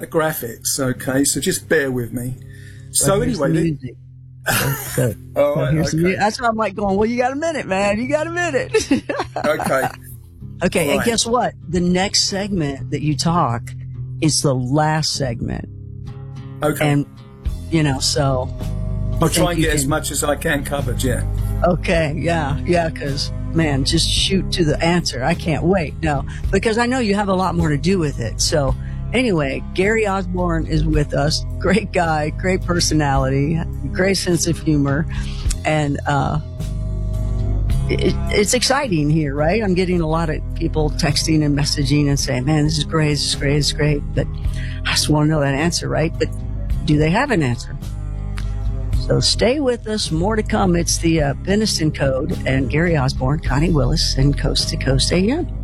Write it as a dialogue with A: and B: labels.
A: the graphics, okay? So just bear with me. So anyway,
B: all right, okay. That's why I'm like going, well, you got a minute, man. You got a minute.
A: Okay.
B: Okay,
A: All
B: and guess what? The next segment that you talk is the last segment.
A: Okay.
B: And, you know, so...
A: I'll try and get as much as I can covered, yeah.
B: Okay, yeah, because, man, just shoot to the answer. I can't wait. No, because I know you have a lot more to do with it. So, anyway, Gary Osborne is with us. Great guy, great personality, great sense of humor. And it's exciting here, right? I'm getting a lot of people texting and messaging and saying, man, this is great, this is great, this is great. But I just want to know that answer, right? But do they have an answer? So stay with us. More to come. It's the Benison Code and Gary Osborne, Connie Willis, and Coast to Coast AM.